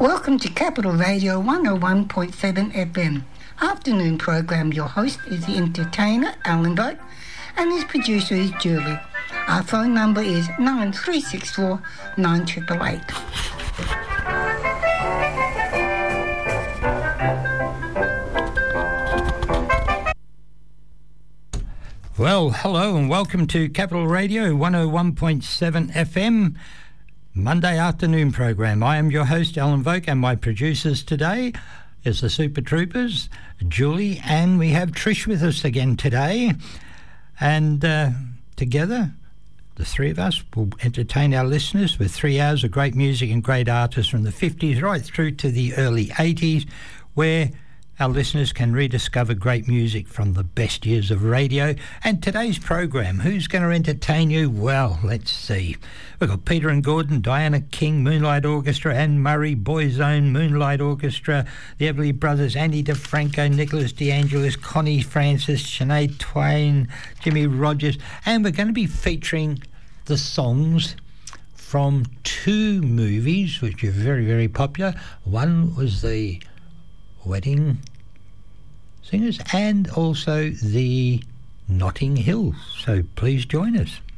Welcome to Capital Radio 101.7 FM. Afternoon program. Your host is the entertainer, Alan Vogt, and his producer is Julie. Our phone number is 9364 9888. Well, hello and welcome to Capital Radio 101.7 FM, Monday afternoon program. I am your host, Alan Vogt, and my producers today is the Super Troopers, Julie, and we have Trish with us again today. And together, the three of us will entertain our listeners with 3 hours of great music and great artists from the 50s right through to the early 80s, where our listeners can rediscover great music from the best years of radio. And today's program, who's going to entertain you? Well, let's see. We've got Peter and Gordon, Diana King, Moonlight Orchestra, Anne Murray, Boyzone, Moonlight Orchestra, the Everly Brothers, Andy DeFranco, Nicholas DeAngelis, Connie Francis, Sinead Twain, Jimmy Rogers. And we're going to be featuring the songs from 2 movies which are very, very popular. One was the Wedding Singers and also the Notting Hill. So please join us.